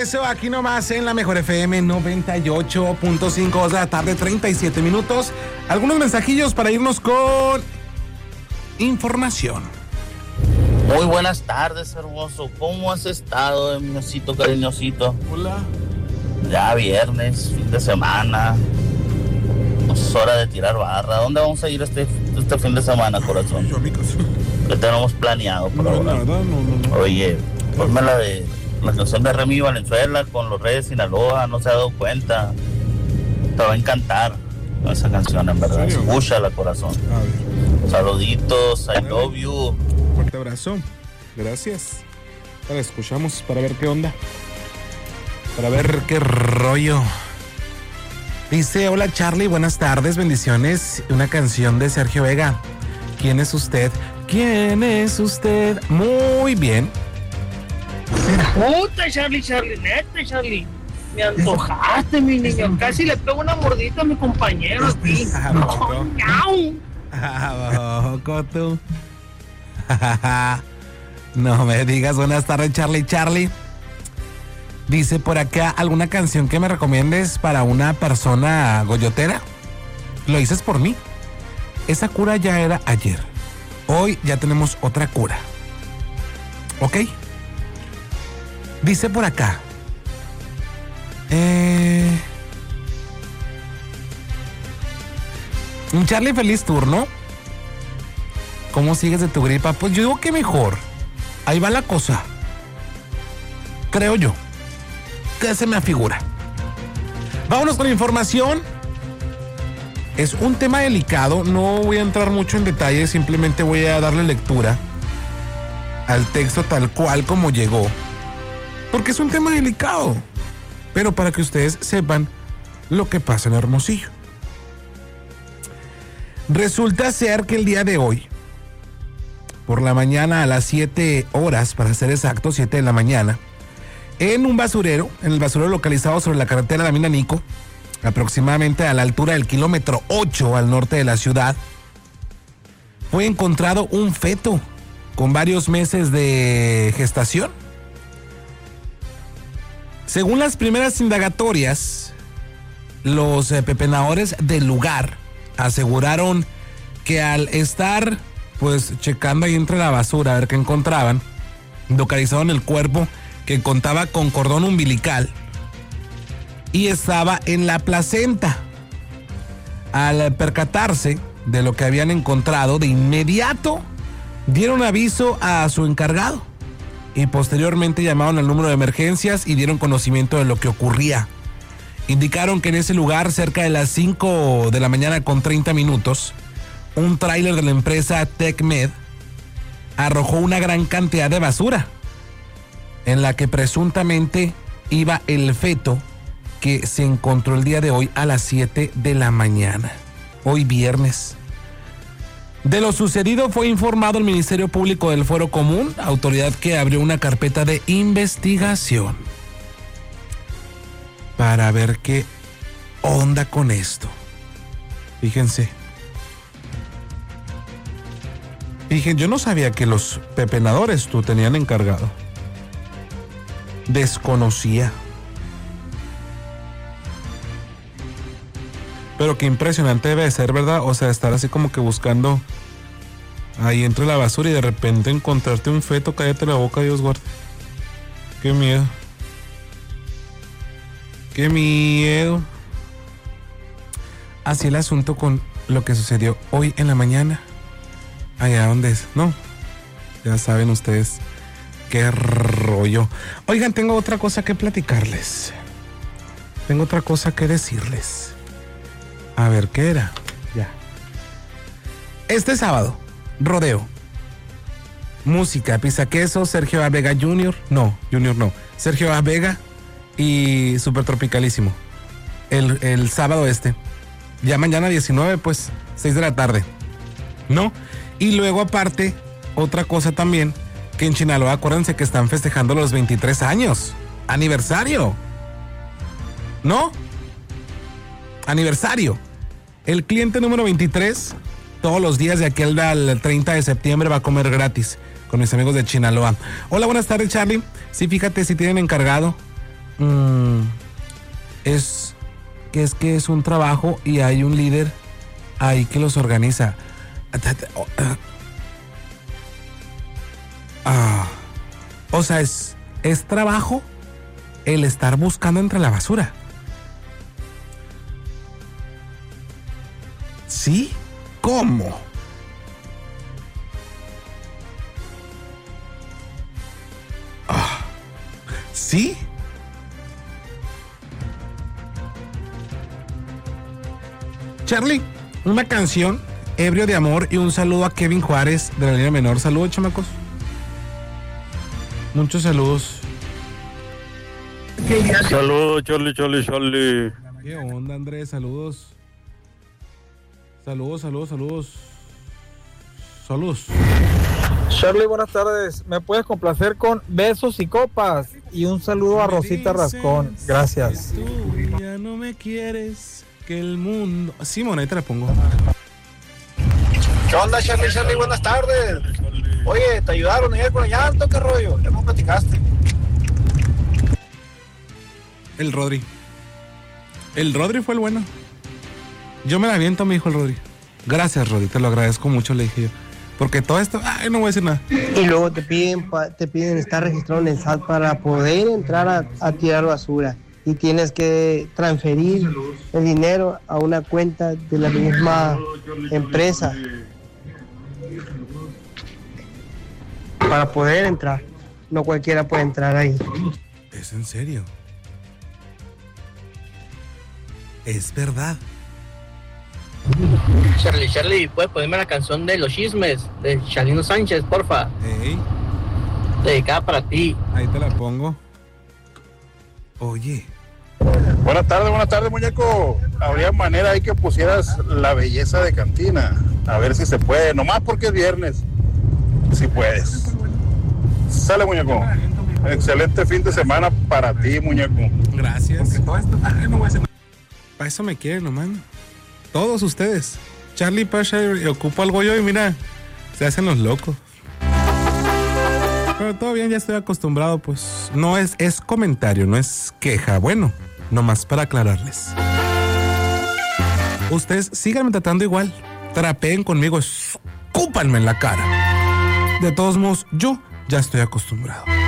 regreso aquí nomás en la Mejor FM 98.5 de la tarde, 37 minutos. Algunos mensajillos para irnos con información. Muy buenas tardes, hermoso. ¿Cómo has estado, mi osito cariñosito? Hola. Ya viernes, fin de semana. Es hora de tirar barra. ¿Dónde vamos a ir este fin de semana, corazón? Yo a mi casa. ¿Qué tenemos planeado por ahora? No. Oye, ponme la canción de Remy Valenzuela con los Reyes de Sinaloa. No se ha dado cuenta. Te va a encantar esa canción, en verdad. Escúchala, corazón. A ver. Saluditos, I love you. Fuerte abrazo. Gracias. Ahora escuchamos para ver qué onda. Para ver qué rollo. Dice, hola Charlie, buenas tardes, bendiciones. Una canción de Sergio Vega. ¿Quién es usted? ¿Quién es usted? Muy bien. Puta, Charlie, neta, Charlie. Me antojaste, mi niño. Casi le pego una mordita a mi compañero aquí. ¿A poco tú? No me digas. Buenas tardes, Charlie. Dice por acá, ¿alguna canción que me recomiendes para una persona goyotera? Lo dices por mí. Esa cura ya era ayer. Hoy ya tenemos otra cura. ¿Ok? Dice por acá. Un Charlie, feliz turno. ¿Cómo sigues de tu gripa? Pues yo digo que mejor. Ahí va la cosa. Creo yo. ¿Qué se me afigura? Vámonos con información. Es un tema delicado. No voy a entrar mucho en detalles. Simplemente voy a darle lectura al texto tal cual como llegó. Porque es un tema delicado. Pero para que ustedes sepan lo que pasa en Hermosillo. Resulta ser que el día de hoy, por la mañana a las 7 horas, para ser exacto, 7 de la mañana, en un basurero, en el basurero localizado sobre la carretera de la Mina Nico, aproximadamente a la altura del kilómetro 8 al norte de la ciudad, fue encontrado un feto con varios meses de gestación. Según las primeras indagatorias, los pepenadores del lugar aseguraron que al estar pues checando ahí entre la basura a ver qué encontraban, localizaron el cuerpo que contaba con cordón umbilical y estaba en la placenta. Al percatarse de lo que habían encontrado, de inmediato dieron aviso a su encargado y posteriormente llamaron al número de emergencias y dieron conocimiento de lo que ocurría. Indicaron que en ese lugar, cerca de las 5 de la mañana con 30 minutos, un tráiler de la empresa TecMed arrojó una gran cantidad de basura en la que presuntamente iba el feto que se encontró el día de hoy a las 7 de la mañana, hoy viernes. De lo sucedido fue informado el Ministerio Público del Fuero Común, autoridad que abrió una carpeta de investigación para ver qué onda con esto. Fíjense, yo no sabía que los pepenadores tú tenían encargado. Desconocía. Pero qué impresionante debe de ser, ¿verdad? O sea, estar así como que buscando ahí entre la basura y de repente encontrarte un feto. Cállate la boca, Dios guarde. Qué miedo. Qué miedo. Así el asunto con lo que sucedió hoy en la mañana. Allá donde es, ¿no? Ya saben ustedes qué rollo. Oigan, tengo otra cosa que platicarles. Tengo otra cosa que decirles. A ver, ¿qué era? Ya. Este sábado, rodeo. Música, Pisaqueso, Sergio A. Vega Jr. No, Sergio A. Vega y Super Tropicalísimo. El sábado Ya mañana 19, pues, 6 de la tarde. ¿No? Y luego aparte, otra cosa también, que en Chinaloa, acuérdense que están festejando los 23 años. Aniversario. ¿No? Aniversario. El cliente número 23, todos los días de aquí al 30 de septiembre va a comer gratis con mis amigos de Chinaloa. Hola, buenas tardes, Charlie. Sí, fíjate, si tienen encargado es que es un trabajo y hay un líder ahí que los organiza. O sea, es trabajo el estar buscando entre la basura. ¿Sí? ¿Cómo? ¿Sí? Charlie, una canción, Ebrio de Amor, y un saludo a Kevin Juárez de la línea menor. Saludos, chamacos. Muchos saludos. Saludos, Charlie. ¿Qué onda, Andrés? Saludos. Saludos. Charlie, buenas tardes. ¿Me puedes complacer con besos y copas? Y un saludo a Rosita Rascón. Gracias. Tú ya no me quieres, que el mundo... Simón, ahí te la pongo. ¿Qué onda, Charlie? Buenas tardes. Oye, ¿te ayudaron ayer con el llanto? ¿Qué rollo? Ya me platicaste. El Rodri fue el bueno. Yo me la aviento, me dijo el Rodri. Gracias, Rodri, te lo agradezco mucho, le dije yo. Porque todo esto, no voy a decir nada. Y luego te piden estar registrado en el SAT para poder entrar a tirar basura. Y tienes que transferir el dinero a una cuenta de la misma empresa para poder entrar. No cualquiera puede entrar ahí. ¿Es en serio? Es verdad. Charlie, ¿puedes ponerme la canción de Los Chismes de Chalino Sánchez, porfa? Hey, Dedicada para ti. ahí te la pongo. Oye, Buenas tardes, muñeco. Habría manera ahí que pusieras La Belleza de Cantina. A ver si se puede, nomás porque es viernes. Si puedes. Sale, muñeco. Excelente fin de semana para ti, muñeco. gracias. Porque todo esto, no voy a decir nada. Para eso me quieren, nomás. Todos ustedes. Charlie Pasha ocupa algo yo y mira, se hacen los locos. Pero todo bien, ya estoy acostumbrado, pues. No es comentario, no es queja. Bueno, nomás para aclararles. Ustedes síganme tratando igual. Trapeen conmigo, escúpanme en la cara. De todos modos, yo ya estoy acostumbrado.